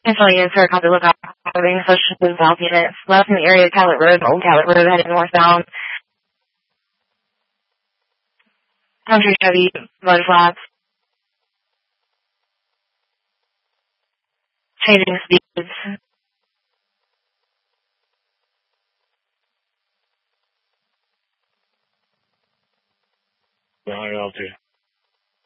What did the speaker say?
Potentially is for a copy lookout having social south units left in the area of Catlett Road, Old Catlett Road heading northbound. Country Chevy, mud flats, changing speeds. Higher altitude.